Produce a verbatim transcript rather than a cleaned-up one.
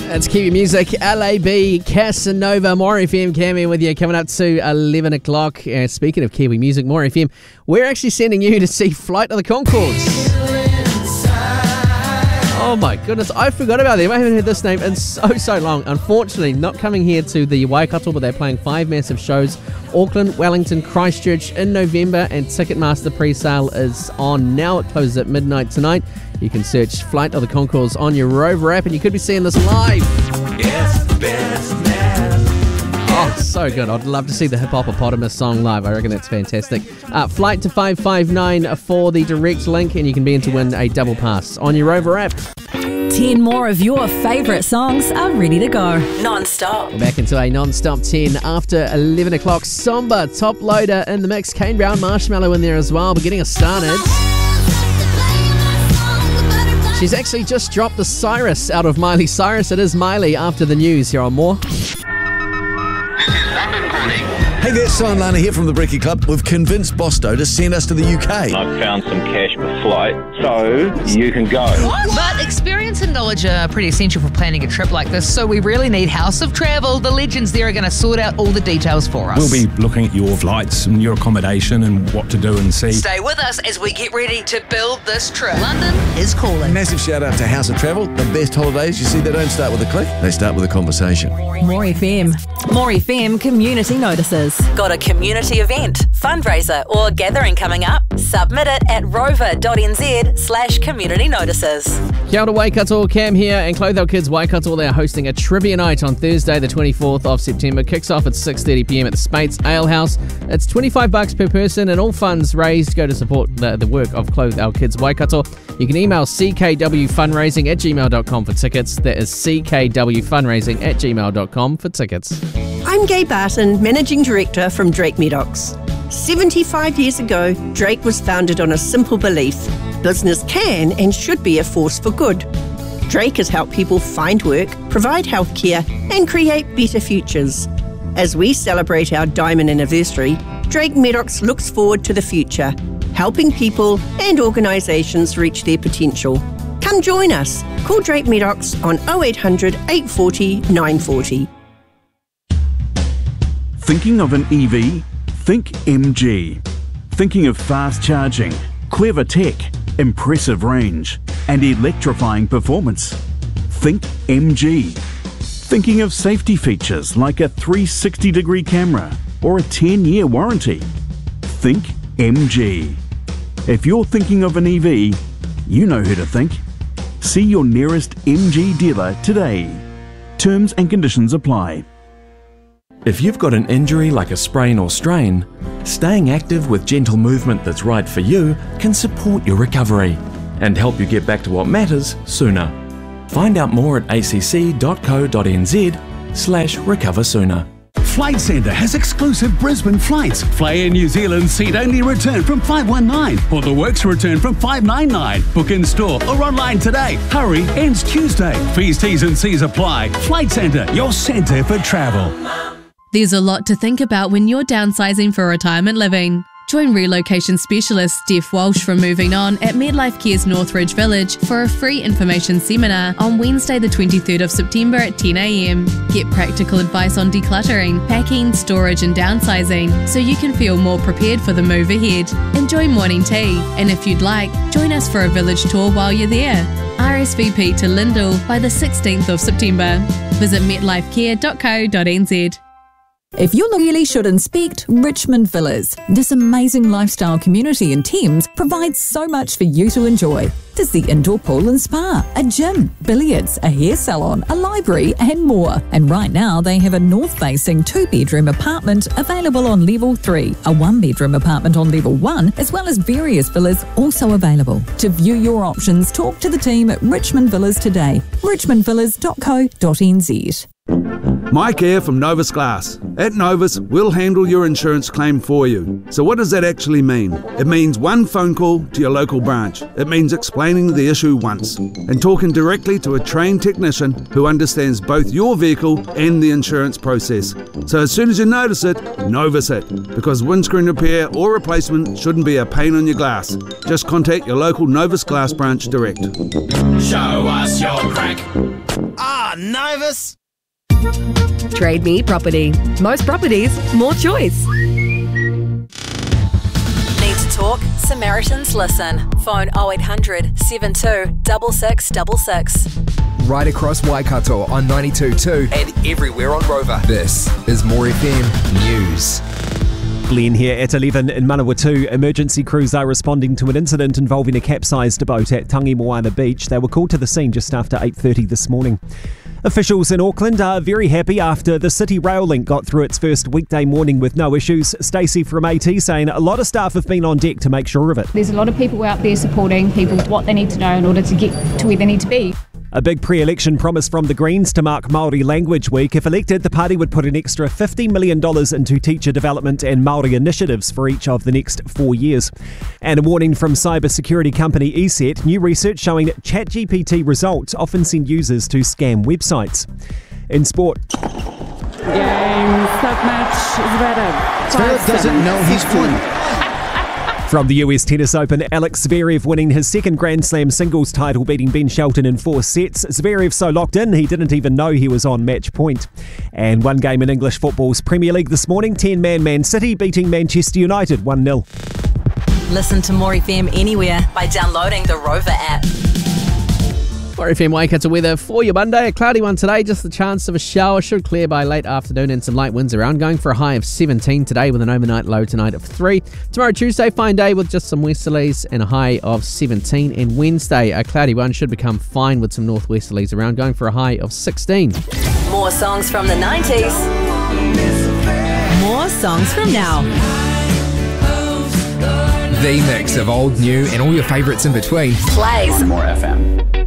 It's Kiwi Music, L A B, Casanova, More F M, Cam here with you, coming up to eleven o'clock. Uh, speaking of Kiwi Music, More F M, we're actually sending you to see Flight of the Conchords. Oh my goodness, I forgot about them. I haven't heard this name in so, so long. Unfortunately, not coming here to the Waikato, but they're playing five massive shows. Auckland, Wellington, Christchurch in November, and Ticketmaster pre-sale is on now. It closes at midnight tonight. You can search Flight of the Conchords on your Rover app, and you could be seeing this live. Yes, oh, so good. I'd love to see the Hip Hopopotamus song live. I reckon that's fantastic. Uh, flight to five five nine for the direct link, and you can be in to win a double pass on your Rover app. ten more of your favourite songs are ready to go. Non-stop. We're back into a non-stop ten after eleven o'clock. Somber, top loader in the mix. Kane Brown, Marshmallow in there as well. But getting us started, she's actually just dropped the Cyrus out of Miley Cyrus. It is Miley after the news here on More. Hey there, Simon Lana here from the Brekkie Club. We've convinced Bosto to send us to the U K. I've found some cash for flight, so you can go. But experience and knowledge are pretty essential for planning a trip like this, so we really need House of Travel. The legends there are going to sort out all the details for us. We'll be looking at your flights and your accommodation and what to do and see. Stay with us as we get ready to build this trip. London is calling. Massive shout out to House of Travel. The best holidays, you see, they don't start with a click, they start with a conversation. More F M. More F M community notices. Got a community event, fundraiser or gathering coming up? Submit it at rover.nz slash community notices. Kia ora Waikato, Cam here, and Clothe Our Kids Waikato. They are hosting a trivia night on Thursday the twenty-fourth of September. Kicks off at six thirty p m at the Spates Ale House. It's twenty-five bucks per person, and all funds raised go to support the, the work of Clothe Our Kids Waikato. You can email c k w fundraising at gmail dot com for tickets. That is c k w fundraising at gmail dot com for tickets. I'm Gay Barton, Managing Director from Drake Medocs. seventy-five years ago, Drake was founded on a simple belief: business can and should be a force for good. Drake has helped people find work, provide healthcare, and create better futures. As we celebrate our diamond anniversary, Drake Medocs looks forward to the future, helping people and organisations reach their potential. Come join us. Call Drake Medocs on oh eight hundred, eight four oh, nine four oh. Thinking of an E V? Think M G. Thinking of fast charging, clever tech, impressive range, and electrifying performance? Think M G. Thinking of safety features like a three sixty degree camera or a ten year warranty? Think M G. If you're thinking of an E V, you know who to think. See your nearest M G dealer today. Terms and conditions apply. If you've got an injury like a sprain or strain, staying active with gentle movement that's right for you can support your recovery and help you get back to what matters sooner. Find out more at a c c dot co dot n z slash recover sooner. Flight Centre has exclusive Brisbane flights. Fly Air New Zealand seat-only return from five one nine or the Works return from five nine nine. Book in store or online today. Hurry, ends Tuesday. Fees, T's and C's apply. Flight Centre, your centre for travel. There's a lot to think about when you're downsizing for retirement living. Join relocation specialist Steph Walsh from Moving On at Medlife Care's Northridge Village for a free information seminar on Wednesday the twenty-third of September at ten a m. Get practical advice on decluttering, packing, storage and downsizing so you can feel more prepared for the move ahead. Enjoy morning tea, and if you'd like, join us for a village tour while you're there. R S V P to Lyndall by the sixteenth of September. Visit medlife care dot co dot n z. If you really should inspect Richmond Villas, this amazing lifestyle community in Thames provides so much for you to enjoy. There's the indoor pool and spa, a gym, billiards, a hair salon, a library and more. And right now they have a north-facing two-bedroom apartment available on level three, a one-bedroom apartment on level one, as well as various villas also available. To view your options, talk to the team at Richmond Villas today, richmond villas dot co dot n z. Mike here from Novus Glass. At Novus, we'll handle your insurance claim for you. So what does that actually mean? It means one phone call to your local branch. It means explaining the issue once and talking directly to a trained technician who understands both your vehicle and the insurance process. So as soon as you notice it, Novus it, because windscreen repair or replacement shouldn't be a pain on your glass. Just contact your local Novus Glass branch direct. Show us your crack. Ah, Novus! Trade Me Property. Most properties, more choice. Need to talk? Samaritans Listen. Phone oh eight hundred, seven two six six six six. Right across Waikato on ninety-two point two and everywhere on Rover. This is More F M News. Glenn here at eleven in Manawatu. Emergency crews are responding to an incident involving a capsized boat at Tangi Moana Beach. They were called to the scene just after eight thirty this morning. Officials in Auckland are very happy after the City Rail Link got through its first weekday morning with no issues. Stacey from AT saying a lot of staff have been on deck to make sure of it. There's a lot of people out there supporting people with what they need to know in order to get to where they need to be. A big pre-election promise from the Greens to mark Māori Language Week. If elected, the party would put an extra fifty million dollars into teacher development and Māori initiatives for each of the next four years. And a warning from cybersecurity company ESET, new research showing ChatGPT results often send users to scam websites. In sport, Game, stop match, Zverev. Zverev doesn't know he's won. From the U S Tennis Open, Alex Zverev winning his second Grand Slam singles title, beating Ben Shelton in four sets. Zverev so locked in, he didn't even know he was on match point. And one game in English football's Premier League this morning, ten-man Man City beating Manchester United one nil. Listen to More F M anywhere by downloading the Rover app. More F M Waikato weather for your Monday. A cloudy one today, just the chance of a shower. Should clear by late afternoon and some light winds around. Going for a high of seventeen today with an overnight low tonight of three. Tomorrow Tuesday, fine day with just some westerlies and a high of seventeen. And Wednesday, a cloudy one should become fine with some northwesterlies around. Going for a high of sixteen. More songs from the nineties. More songs from now. The mix of old, new and all your favourites in between. Plays More F M.